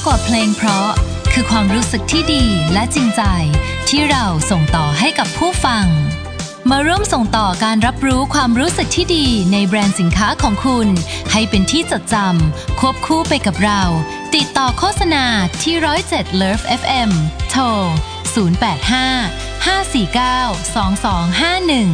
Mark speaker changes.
Speaker 1: กว่าเพลงเพราะคือความรู้สึกที่ดีและจริงใจที่เราส่งต่อให้กับผู้ฟังมาร่วมส่งต่อการรับรู้ความรู้สึกที่ดีในแบรนด์สินค้าของคุณให้เป็นที่จดจำควบคู่ไปกับเราติดต่อโฆษณาที่107 Love FM โทร 085 549 2251